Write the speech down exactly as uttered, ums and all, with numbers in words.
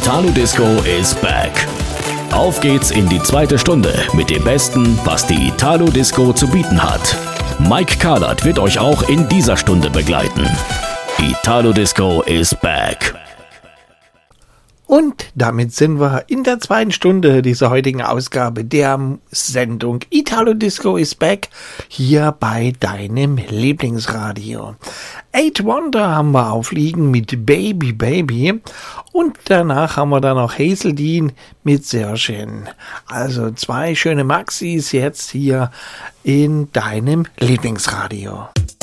Italo Disco is back. Auf geht's in die zweite Stunde mit dem Besten, was die Italo Disco zu bieten hat. Mike Carlert wird euch auch in dieser Stunde begleiten. Italo Disco is back. Und damit sind wir in der zweiten Stunde dieser heutigen Ausgabe der Sendung Italo Disco is back hier bei deinem Lieblingsradio. Eight Wonder haben wir aufliegen mit Baby Baby und danach haben wir dann noch Hazel Dean mit Sehr schön. Also zwei schöne Maxis jetzt hier in deinem Lieblingsradio.